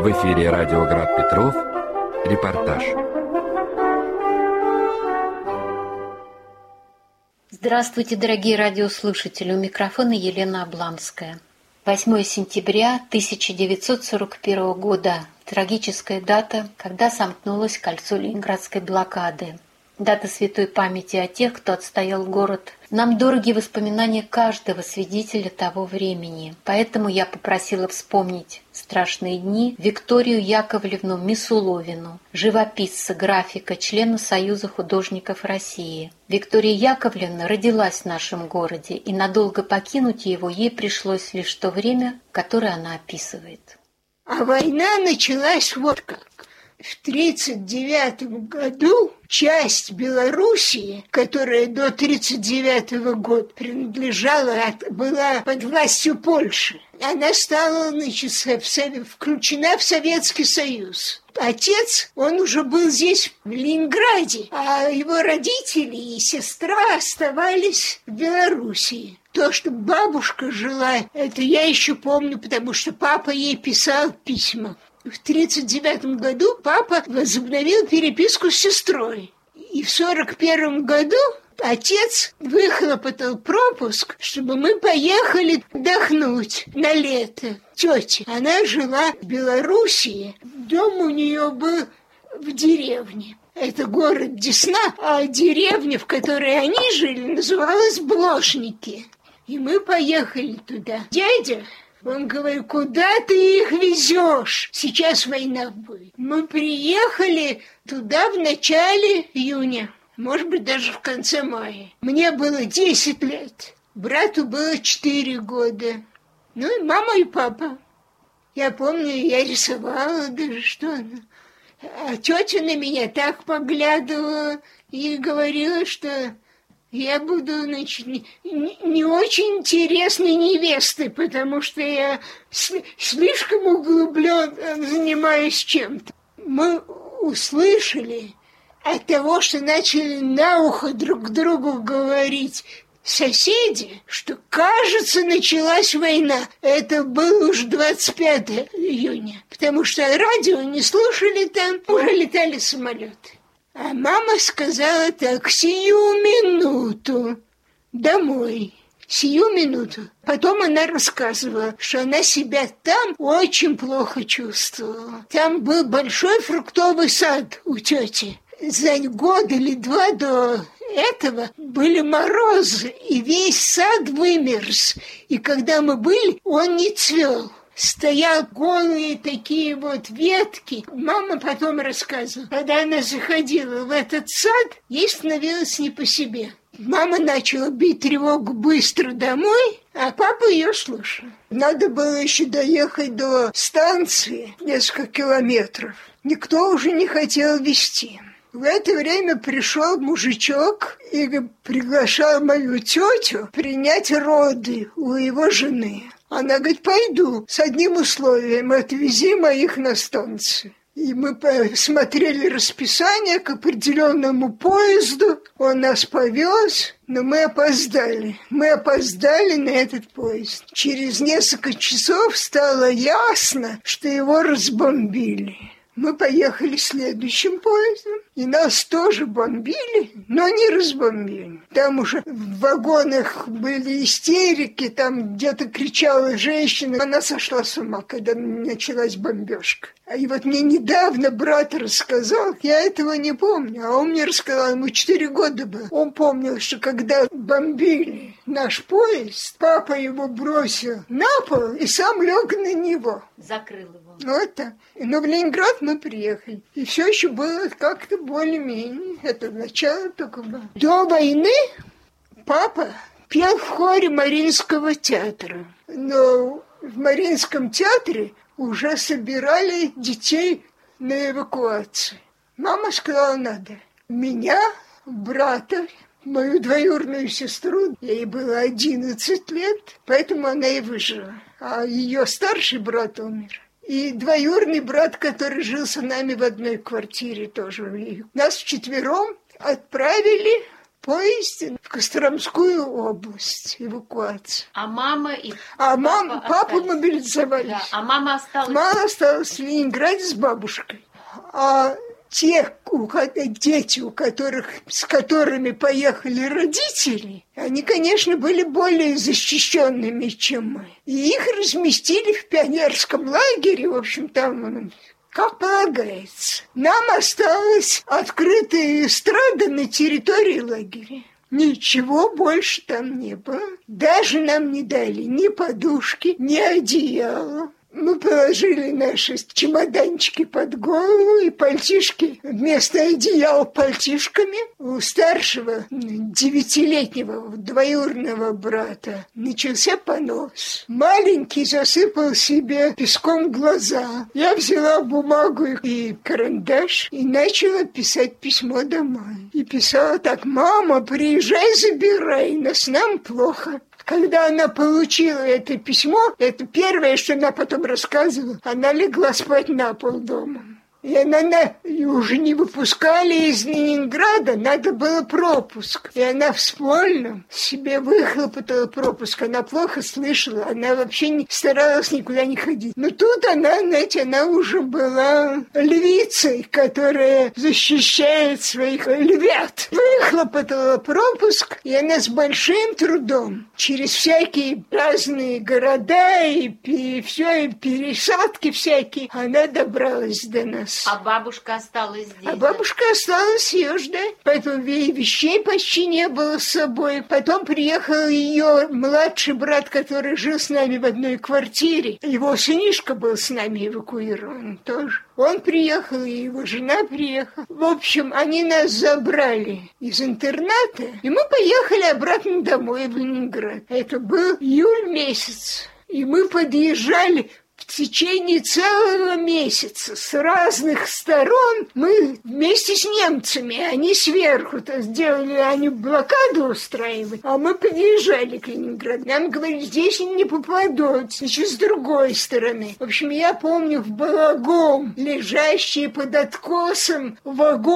В эфире радио «Град Петров». Репортаж. Здравствуйте, дорогие радиослушатели. У микрофона Елена Обламская. 8 сентября 1941 года. Трагическая дата, когда сомкнулось кольцо Ленинградской блокады. Дата святой памяти о тех, кто отстоял город. Нам дороги воспоминания каждого свидетеля того времени. Поэтому я попросила вспомнить страшные дни Викторию Яковлевну Мисуловину, живописца, графика, члена Союза художников России. Виктория Яковлевна родилась в нашем городе, и надолго покинуть его ей пришлось лишь то время, которое она описывает. А война началась вот как. В 1939 году часть Белоруссии, которая до 1939 года была под властью Польши, она стала, включена в Советский Союз. Отец, он уже был здесь, в Ленинграде, а его родители и сестра оставались в Белоруссии. То, что бабушка жила, это я еще помню, потому что папа ей писал письма. В 1939 году папа возобновил переписку с сестрой. И в 1941 году отец выхлопотал пропуск, чтобы мы поехали отдохнуть на лето. Тетя, она жила в Белоруссии, дом у нее был в деревне. Это город Десна, а деревня, в которой они жили, называлась Блошники. И мы поехали туда. Дядя, он говорит, куда ты их везешь? Сейчас война будет. Мы приехали туда в начале июня, может быть, даже в конце мая. Мне было 10 лет, брату было 4 года. Ну и мама, и папа. Я помню, я рисовала даже что-то. А тетя на меня так поглядывала и говорила, что я буду, значит, не очень интересной невестой, потому что я слишком углубленно занимаюсь чем-то. Мы услышали от того, что начали на ухо друг другу говорить соседи, что, кажется, началась война. Это было уж 25 июня, потому что радио не слушали там, уже летали самолеты. А мама сказала так, сию минуту домой, сию минуту. Потом она рассказывала, что она себя там очень плохо чувствовала. Там был большой фруктовый сад у тети. За год или два до этого были морозы, и весь сад вымерз. И когда мы были, он не цвел. Стоял голые такие вот ветки. Мама потом рассказывала, когда она заходила в этот сад, ей становилось не по себе. Мама начала бить тревогу быстро домой, а папа ее слушал. Надо было еще доехать до станции, несколько километров. Никто уже не хотел везти. В это время пришел мужичок и приглашал мою тетю принять роды у его жены. Она говорит, пойду, с одним условием, отвези моих на станцию. И мы посмотрели расписание к определенному поезду, он нас повез, но мы опоздали. Мы опоздали на этот поезд. Через несколько часов стало ясно, что его разбомбили. Мы поехали следующим поездом, и нас тоже бомбили, но не разбомбили. Там уже в вагонах были истерики, там где-то кричала женщина. Она сошла с ума, когда началась бомбежка. И вот мне недавно брат рассказал, я этого не помню, а он мне рассказал, ему 4 года было. Он помнил, что когда бомбили наш поезд, папа его бросил на пол и сам лег на него. Закрыл его. Вот так. Но в Ленинград мы приехали. И все еще было как-то более-менее. Это начало только было. До войны папа пел в хоре Мариинского театра. Но в Мариинском театре уже собирали детей на эвакуацию. Мама сказала, надо. Меня, брата, мою двоюродную сестру, ей было 11 лет, поэтому она и выжила. А ее старший брат умер. И двоюродный брат, который жил с нами в одной квартире тоже. И нас вчетвером отправили поезде в Костромскую область, эвакуация. А мама и папу мобилизовали. Да, а мама осталась? Мама осталась в Ленинграде с бабушкой. А те дети, с которыми поехали родители, они, конечно, были более защищенными, чем мы. И их разместили в пионерском лагере, в общем, там, как полагается. Нам осталась открытая эстрада на территории лагеря. Ничего больше там не было. Даже нам не дали ни подушки, ни одеяла. Мы положили наши чемоданчики под голову и пальтишки вместо одеяла пальтишками. У старшего 9-летнего двоюродного брата начался понос. Маленький засыпал себе песком глаза. Я взяла бумагу и карандаш и начала писать письмо домой. И писала так: «Мама, приезжай, забирай нас, нам плохо». Когда она получила это письмо, это первое, что она потом рассказывала, она легла спать на пол дома. И она уже не выпускали из Ленинграда, надо было пропуск. И она в Смольном себе выхлопотала пропуск. Она плохо слышала, она вообще не старалась никуда не ходить. Но тут она уже была львицей, которая защищает своих львят. Выхлопотала пропуск, и она с большим трудом через всякие разные города и пересадки всякие, она добралась до нас. А бабушка осталась здесь? А бабушка осталась ее ждать. Поэтому вещей почти не было с собой. Потом приехал ее младший брат, который жил с нами в одной квартире. Его сынишка был с нами эвакуирован тоже. Он приехал, и его жена приехала. В общем, они нас забрали из интерната, и мы поехали обратно домой в Ленинград. Это был июль месяц. И мы подъезжали в течение целого месяца с разных сторон. Мы вместе с немцами, они сверху-то сделали, они блокаду устраивали, а мы подъезжали к Ленинграду. Нам говорили, здесь не попадут, значит, с другой стороны. В общем, я помню в Балагом, лежащие под откосом вагон